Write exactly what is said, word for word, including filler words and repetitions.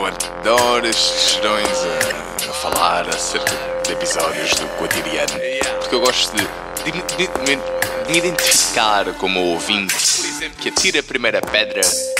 Continuo a dar horas, sugestões a, a falar acerca de episódios do cotidiano, porque eu gosto de, de, de, de, de me identificar como ouvinte que atira a primeira pedra